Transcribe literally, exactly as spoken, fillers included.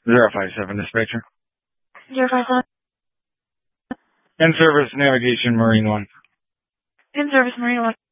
Zero five seven dispatcher. Zero five seven. In service navigation Marine One. In service Marine One.